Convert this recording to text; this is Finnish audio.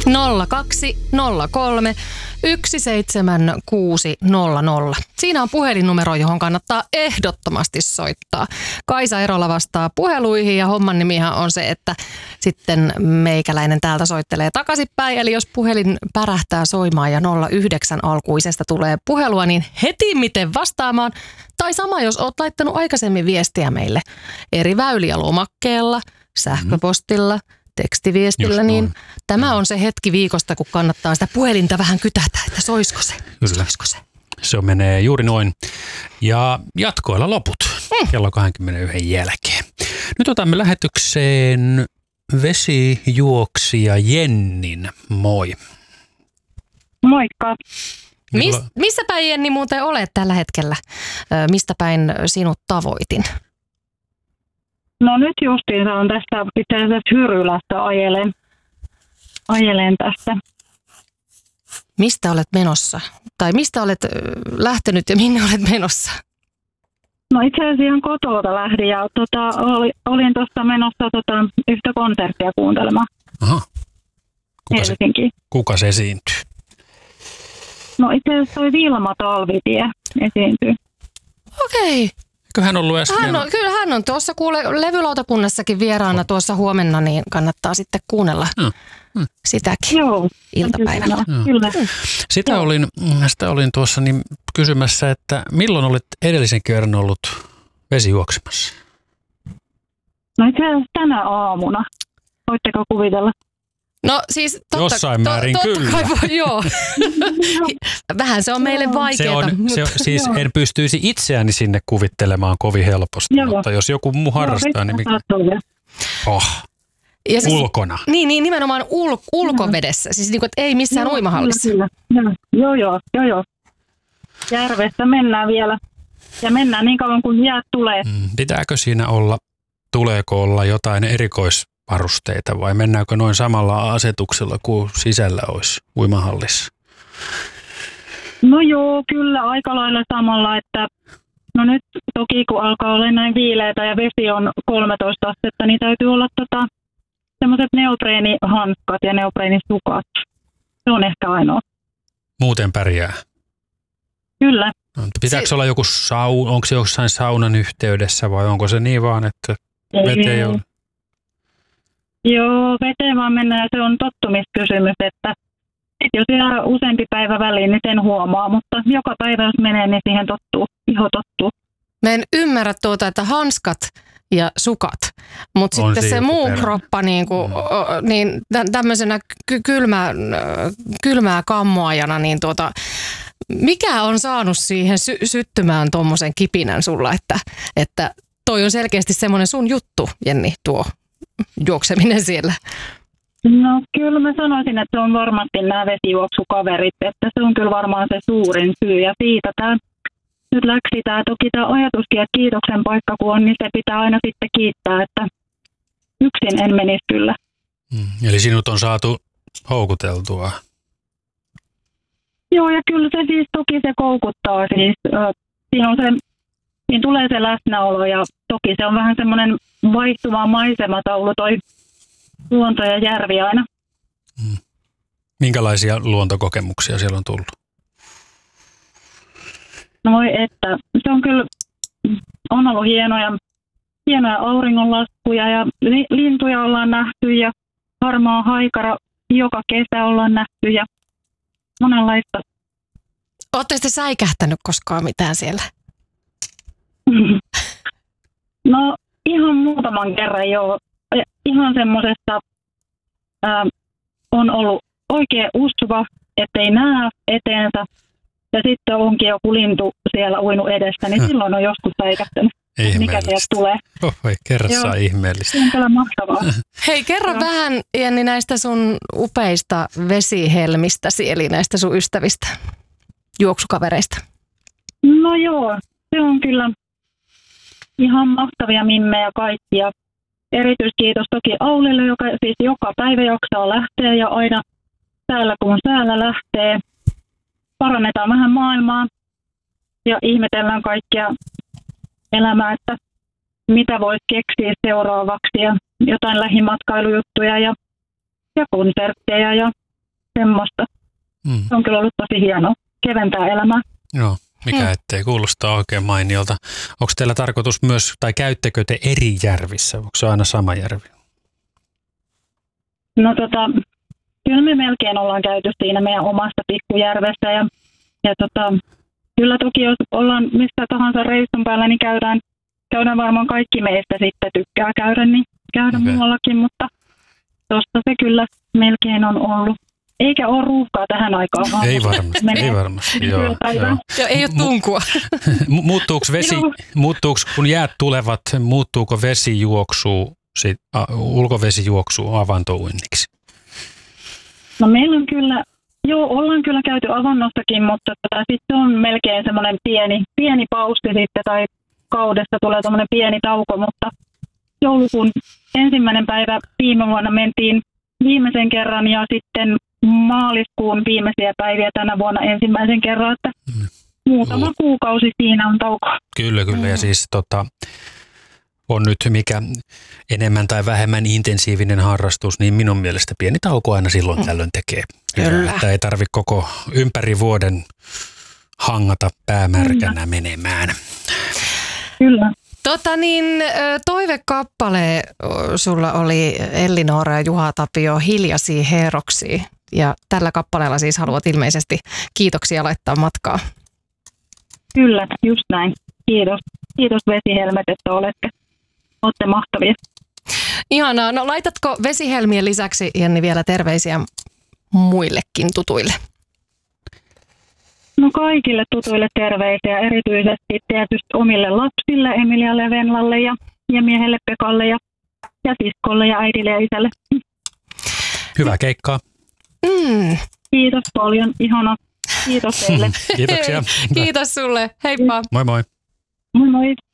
0203 17600. Siinä on puhelinnumero, johon kannattaa ehdottomasti soittaa. Kaisa Erola vastaa puheluihin ja homman nimihan on se, että sitten meikäläinen täältä soittelee takaisinpäin. Eli jos puhelin pärähtää soimaan ja 09 alkuisesta tulee puhelua, niin heti miten vastaamaan. Tai sama, jos oot laittanut aikaisemmin viestiä meille eri väyliä lomakkeella, sähköpostilla, tekstiviestillä, niin tämä on se hetki viikosta, kun kannattaa sitä puhelinta vähän kytätä, että soisko se. Kyllä. Soisko se. Se menee juuri noin. Ja jatkoilla loput kello 21 jälkeen. Nyt otamme lähetykseen vesijuoksija Jennin. Moi. Moikka. Missä päin, Jenni, muuten olet tällä hetkellä? Mistä päin sinut tavoitin? No nyt justiin on tästä itse asiassa Hyrylästä ajelen tästä. Mistä olet menossa? Tai mistä olet lähtenyt ja minne olet menossa? No itse asiassa ihan kotolta lähdin ja olin tuossa menossa yhtä konserttia kuuntelemaan. Aha. Kuka se esiintyy? No itse asiassa toi Vilma Talvitie esiintyy. Okei. Eikö hän ollut äsken? Kyllä hän on tuossa levylautakunnassakin vieraana tuossa huomenna, niin kannattaa sitten kuunnella sitäkin iltapäivällä. Kyllä. Sitä olin tuossa niin kysymässä, että milloin olet edellisen kerran ollut vesijuoksemassa? No itse asiassa tänä aamuna. Voitteko kuvitella? No siis jossain määrin kyllä. Joo. Vähän se on meille vaikeaa. Siis en pystyisi itseäni sinne kuvittelemaan kovin helposti, mutta jos joku muu harrastaa, niin ja siis, ulkona. Niin nimenomaan ulkovedessä, siis niin kuin, että ei missään uimahallissa. Kyllä. Joo. Järvessä mennään vielä ja mennään niin kauan kuin jäät tulee. Pitääkö siinä tuleeko olla jotain erikoisvarusteita vai mennäänkö noin samalla asetuksella kuin sisällä olisi uimahallissa? No joo, kyllä aika lailla samalla, että no nyt toki kun alkaa olla näin viileitä ja vesi on 13 astetta, niin täytyy olla semmoiset neopreenihanskat ja neopreenisukat. Se on ehkä ainoa. Muuten pärjää. Kyllä. Pitääkö olla joku onko se jossain saunan yhteydessä vai onko se niin vaan, että veteen ei ole? Joo, veteen vaan mennään ja se on tottumiskysymys, että jos jää useampi päivä väliin, niin sen huomaa, mutta joka päivä jos menee, niin siihen iho tottuu. Mä en ymmärrä että hanskat ja sukat, mutta sitten se muu kroppa niin tämmöisenä kylmää kammoajana, niin mikä on saanut siihen syttymään tuommoisen kipinän sulla, että toi on selkeästi semmoinen sun juttu, Jenni, tuo juokseminen siellä? No kyllä mä sanoisin, että se on varmasti nämä vesijuoksukaverit, että se on kyllä varmaan se suurin syy ja siitä nyt läksi toki tämä ajatuskin, että kiitoksen paikka kun on, niin se pitää aina sitten kiittää, että yksin en menisi kyllä. Eli sinut on saatu houkuteltua? Joo ja kyllä se siis toki se koukuttaa siis, siinä tulee se läsnäolo ja toki se on vähän semmoinen vaihtuva maisemataulu toi luonto ja järvi aina. Minkälaisia luontokokemuksia siellä on tullut? No että se on kyllä, on ollut hienoja auringonlaskuja ja lintuja ollaan nähty ja harmaa haikara joka kesä ollaan nähty ja monenlaista. Oletteko te säikähtänyt koskaan mitään siellä? No ihan muutaman kerran joo. Ihan semmoisesta on ollut oikein usva, ettei näe eteensä. Ja sitten onkin joku lintu siellä uinut edessä, niin silloin on joskus säikähtänyt. Mikä sieltä tulee. Kerrassaan ihmeellistä. Se on kyllä mahtavaa. Hei, kerro vähän, Jenni, näistä sun upeista vesihelmistäsi, eli näistä sun ystävistä, juoksukavereista. No joo, se on kyllä ihan mahtavia mimmejä kaikkia. Erityiskiitos toki Aulille, joka siis joka päivä jaksaa lähteä ja aina täällä kun säällä lähtee. Parannetaan vähän maailmaa ja ihmetellään kaikkia elämää, että mitä voisi keksiä seuraavaksi ja jotain lähimatkailujuttuja ja konsertteja ja semmoista. Se on kyllä ollut tosi hienoa, keventää elämää. Joo, mikä ettei kuulostaa oikein mainiolta. Onko teillä tarkoitus myös, tai käyttekö te eri järvissä? Onko se aina sama järvi? No kyllä me melkein ollaan käyty siinä meidän omasta pikkujärvestä ja kyllä toki jos ollaan mistä tahansa reissun päällä, niin käydään varmaan kaikki meistä sitten tykkää käydä, niin käydä muuallakin, mutta tuosta se kyllä melkein on ollut. Eikä ole ruuhkaa tähän aikaan. Ei varmasti. Joo. Ei ole tunkua. Muuttuuko, kun jäät tulevat, muuttuuko ulkovesijuoksu avantouinniksi? No meillä on kyllä, ollaan kyllä käyty avannossakin, mutta sitten on melkein semmoinen pieni paussi sitten, tai kaudesta tulee semmoinen pieni tauko, mutta joulukuun 1. päivä viime vuonna mentiin viimeisen kerran ja sitten maaliskuun viimeisiä päiviä tänä vuonna ensimmäisen kerran, että muutama kuukausi siinä on tauko. Kyllä, ja siis on nyt mikä enemmän tai vähemmän intensiivinen harrastus, niin minun mielestä pieni tauko aina silloin tällöin tekee. Kyllä. Että ei tarvitse koko ympäri vuoden hangata päämärkänä menemään. Kyllä. Toivekappale sulla oli Elli-Noora ja Juha Tapio Hiljaisia heroksia. Ja tällä kappaleella siis haluat ilmeisesti kiitoksia laittaa matkaa. Kyllä, just näin. Kiitos. Kiitos Vesihelmet, että olette mahtavia. Ihanaa. No laitatko Vesihelmien lisäksi, Jenni, vielä terveisiä muillekin tutuille? No kaikille tutuille terveisiä, erityisesti tietysti omille lapsille, Emilialle ja Venlalle ja miehelle Pekalle ja siskolle ja äidille ja isälle. Hyvää keikkaa. Kiitos paljon, ihana. Kiitos teille. Kiitoksia. Kiitos sulle. Heippa. Moi moi. Moi moi.